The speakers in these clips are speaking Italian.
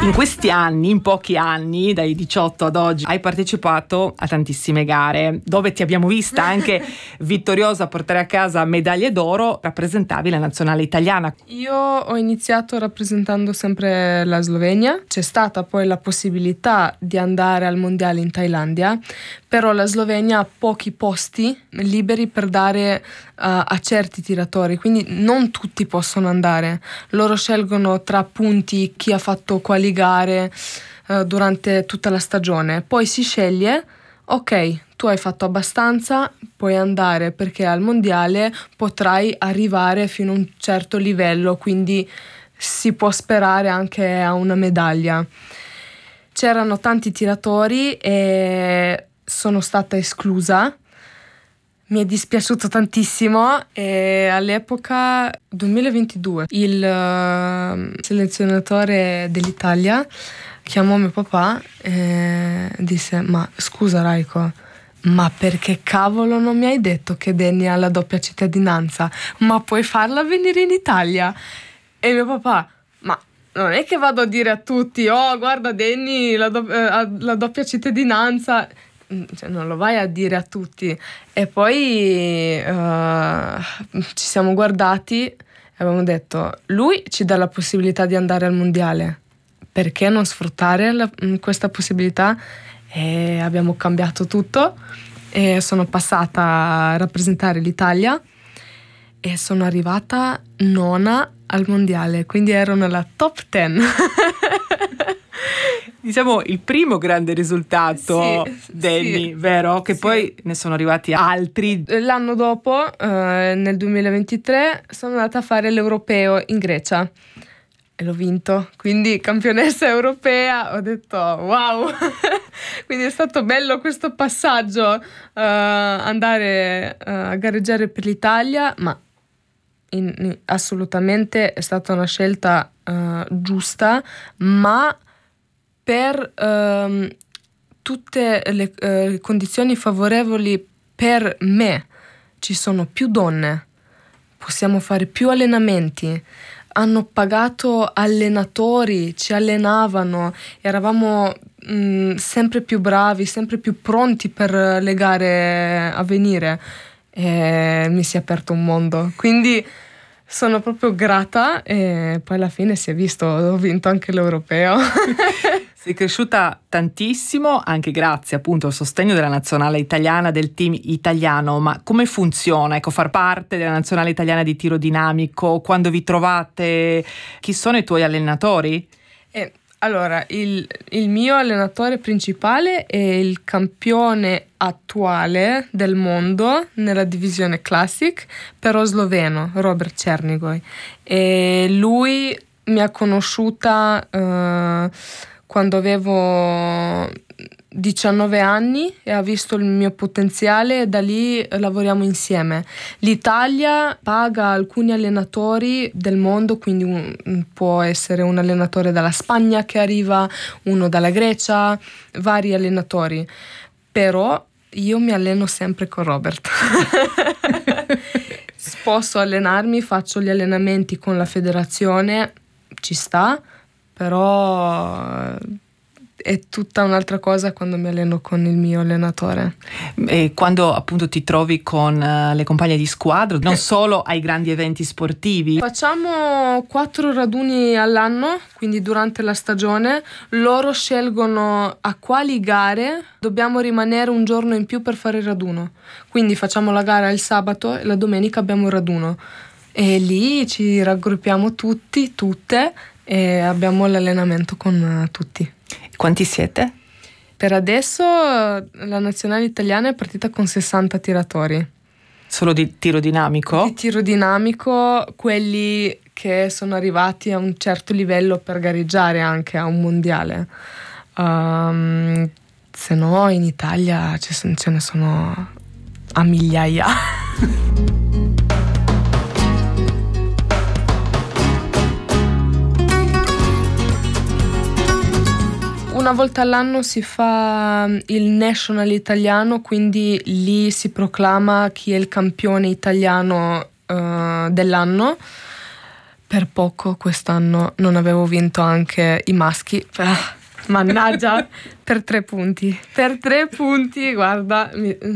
In questi anni, in pochi anni, dai 18 ad oggi, hai partecipato a tantissime gare dove ti abbiamo vista anche vittoriosa a portare a casa medaglie d'oro, rappresentavi la nazionale italiana. Io ho iniziato rappresentando sempre la Slovenia, c'è stata poi la possibilità di andare al mondiale in Thailandia, però la Slovenia ha pochi posti liberi per dare a certi tiratori, quindi non tutti possono andare. Loro scelgono tra punti chi ha fatto quali gare durante tutta la stagione, poi si sceglie, ok, tu hai fatto abbastanza, puoi andare perché al mondiale potrai arrivare fino a un certo livello, quindi si può sperare anche a una medaglia. C'erano tanti tiratori e sono stata esclusa. Mi è dispiaciuto tantissimo e all'epoca 2022 il selezionatore dell'Italia chiamò mio papà e disse: ma scusa Raiko, ma perché cavolo non mi hai detto che Danny ha la doppia cittadinanza? Ma puoi farla venire in Italia? E mio papà: ma non è che vado a dire a tutti: oh guarda Danny ha la doppia cittadinanza. Cioè, non lo vai a dire a tutti. E poi ci siamo guardati e abbiamo detto: lui ci dà la possibilità di andare al mondiale, perché non sfruttare questa possibilità? E abbiamo cambiato tutto e sono passata a rappresentare l'Italia e sono arrivata nona al mondiale, quindi ero nella top 10. Diciamo il primo grande risultato, Sì, Danny, sì, vero? Che sì. poi ne sono arrivati altri. L'anno dopo, nel 2023, sono andata a fare l'europeo in Grecia e l'ho vinto, quindi campionessa europea. Ho detto wow. Quindi è stato bello questo passaggio, andare a gareggiare per l'Italia, ma assolutamente è stata una scelta giusta, ma per tutte le condizioni favorevoli per me. Ci sono più donne, possiamo fare più allenamenti, hanno pagato allenatori, ci allenavano, eravamo sempre più bravi, sempre più pronti per le gare a venire e mi si è aperto un mondo, quindi sono proprio grata e poi alla fine si è visto, ho vinto anche l'europeo. Sei cresciuta tantissimo anche grazie appunto al sostegno della nazionale italiana, del team italiano, ma come funziona, ecco, far parte della nazionale italiana di tiro dinamico? Quando vi trovate, chi sono i tuoi allenatori? Allora, il mio allenatore principale è il campione attuale del mondo nella divisione Classic, però sloveno, Robert Černigoj. E lui mi ha conosciuta quando avevo 19 anni e ha visto il mio potenziale e da lì lavoriamo insieme. L'Italia paga alcuni allenatori del mondo, quindi può essere un allenatore dalla Spagna che arriva, uno dalla Grecia, vari allenatori. Però io mi alleno sempre con Robert. Posso allenarmi, faccio gli allenamenti con la federazione, ci sta, però è tutta un'altra cosa quando mi alleno con il mio allenatore. E quando appunto ti trovi con le compagne di squadra, non solo ai grandi eventi sportivi. Facciamo 4 raduni all'anno, quindi durante la stagione loro scelgono a quali gare dobbiamo rimanere un giorno in più per fare il raduno. Quindi facciamo la gara il sabato e la domenica abbiamo il raduno. E lì ci raggruppiamo tutte e abbiamo l'allenamento con tutti. Quanti siete? Per adesso la nazionale italiana è partita con 60 tiratori. Solo di tiro dinamico? Di tiro dinamico, quelli che sono arrivati a un certo livello per gareggiare anche a un mondiale. Se no in Italia ce ne sono a migliaia. Una volta all'anno si fa il National italiano, quindi lì si proclama chi è il campione italiano dell'anno. per poco quest'anno non avevo vinto anche i maschi. Mannaggia, per 3 punti. Per 3 punti, guarda.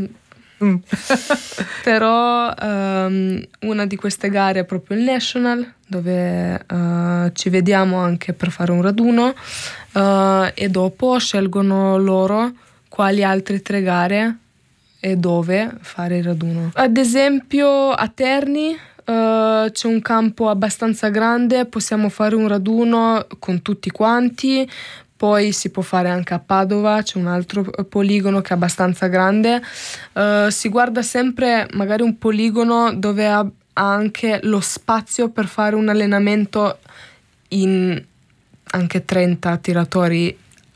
Però una di queste gare è proprio il National, dove ci vediamo anche per fare un raduno, e dopo scelgono loro quali altre 3 gare e dove fare il raduno. Ad esempio a Terni c'è un campo abbastanza grande, possiamo fare un raduno con tutti quanti. Poi si può fare anche a Padova, c'è un altro poligono che è abbastanza grande. Si guarda sempre magari un poligono dove ha anche lo spazio per fare un allenamento in anche 30 tiratori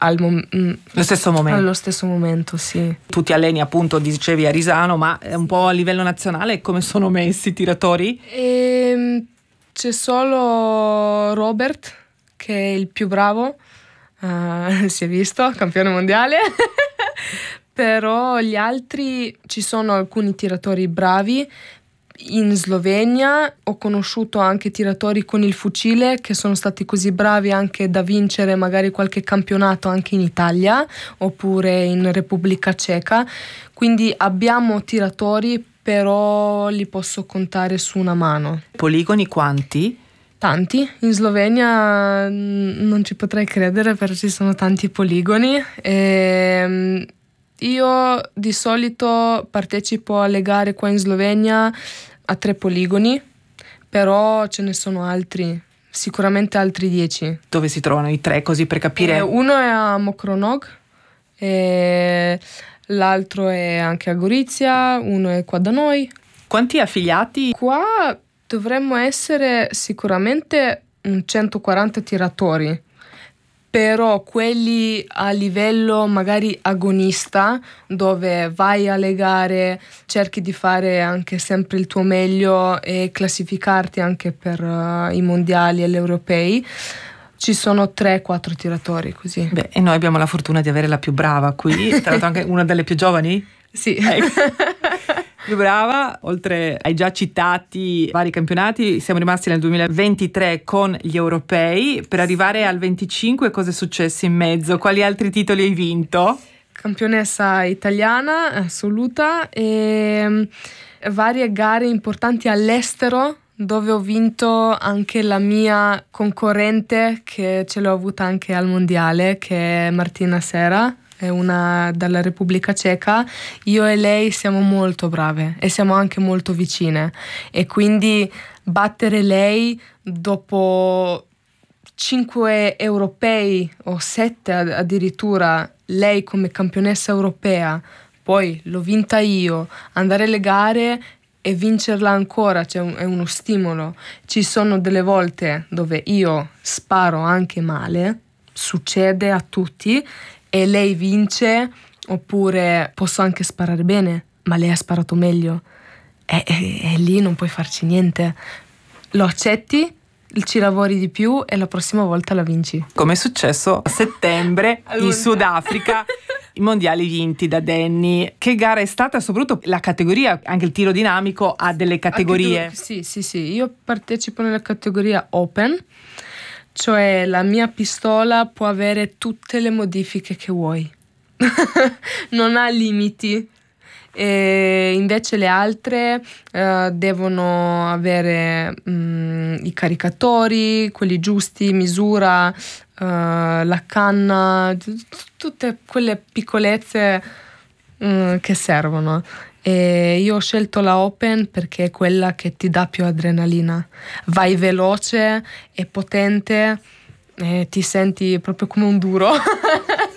allo stesso momento, sì. Tu ti alleni, appunto, dicevi a Risano, ma un po' a livello nazionale come sono messi i tiratori? C'è solo Robert, che è il più bravo. Si è visto, campione mondiale. Però gli altri, ci sono alcuni tiratori bravi. In Slovenia ho conosciuto anche tiratori con il fucile che sono stati così bravi anche da vincere magari qualche campionato anche in Italia oppure in Repubblica Ceca. Quindi abbiamo tiratori, però li posso contare su una mano. Poligoni quanti? Tanti, in Slovenia non ci potrei credere, però ci sono tanti poligoni. Io di solito partecipo alle gare qua in Slovenia a 3 poligoni, però ce ne sono altri, sicuramente altri 10. Dove si trovano i 3, così per capire? Uno è a Mokronog, e l'altro è anche a Gorizia, uno è qua da noi. Quanti affiliati? Qua dovremmo essere sicuramente 140 tiratori, però quelli a livello magari agonista, dove vai alle gare, cerchi di fare anche sempre il tuo meglio e classificarti anche per i mondiali e gli europei, ci sono 3-4 tiratori così. Beh, e noi abbiamo la fortuna di avere la più brava qui, tra l'altro anche una delle più giovani? Sì. Più brava, oltre ai già citati vari campionati, siamo rimasti nel 2023 con gli europei. Per arrivare al 25 cosa è successo in mezzo? Quali altri titoli hai vinto? Campionessa italiana assoluta e varie gare importanti all'estero, dove ho vinto anche la mia concorrente, che ce l'ho avuta anche al mondiale, che è Martina Sera. È una dalla Repubblica Ceca. Io e lei siamo molto brave e siamo anche molto vicine, e quindi battere lei dopo 5 europei o 7 addirittura, lei come campionessa europea, poi l'ho vinta io, andare alle gare e vincerla ancora, cioè è uno stimolo. Ci sono delle volte dove io sparo anche male, succede a tutti, e lei vince, oppure posso anche sparare bene, ma lei ha sparato meglio. E lì non puoi farci niente. Lo accetti, ci lavori di più e la prossima volta la vinci. Come è successo a settembre in Sudafrica, i mondiali vinti da Danny. Che gara è stata? Soprattutto la categoria, anche il tiro dinamico ha delle categorie. Sì. Io partecipo nella categoria Open, cioè la mia pistola può avere tutte le modifiche che vuoi. Non ha limiti. E invece le altre devono avere i caricatori, quelli giusti, misura, la canna, tutte quelle piccolezze che servono. E io ho scelto la Open perché è quella che ti dà più adrenalina. Vai veloce e potente e ti senti proprio come un duro.